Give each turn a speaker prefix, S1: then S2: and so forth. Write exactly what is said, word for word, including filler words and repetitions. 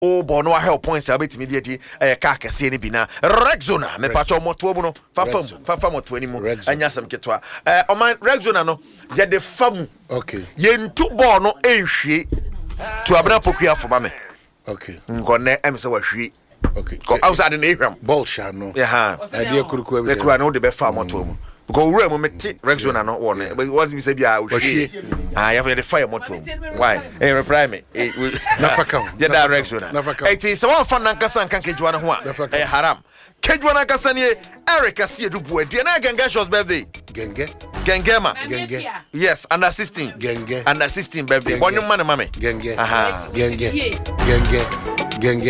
S1: o bo no help points abetimi de di eh ka kese ni bi na Rexona me pa cho moto mu no fa fam fa fam moto ani mu anya sam ketwa eh o man Rexona no ye de fam
S2: okay
S1: ye ntu bo no enhwie to abna pokua fo ma me
S2: okay
S1: ngone em se wa hwie
S2: okay
S1: ko outside na ehwam
S2: ball sha no
S1: yeah ha
S2: idea kuruku
S1: be kura no de be fa moto mu because ure mu meti Rexona no wo no what we say bia o hwie ah you have the fire moto why eh reply me
S2: nafa kan
S1: yeah that Rexona it is someone fan nankasa nkanke juana ho a eh haram kejuana kasa ne Eric Asie dubu ade na Genge Show's birthday
S2: Genge
S1: Gengema
S2: Genge
S1: yes and assisting
S2: Genge
S1: and assisting birthday bonum man mame
S2: Genge
S1: aha
S2: Genge Genge Genge